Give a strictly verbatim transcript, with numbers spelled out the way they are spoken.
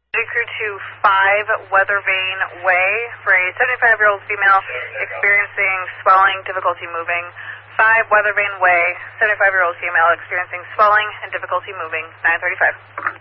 Crew to five Weather Vane Way for a seventy-five-year-old female experiencing swelling, difficulty moving. five Weather Vane Way, seventy-five-year-old female experiencing swelling and difficulty moving, nine thirty-five.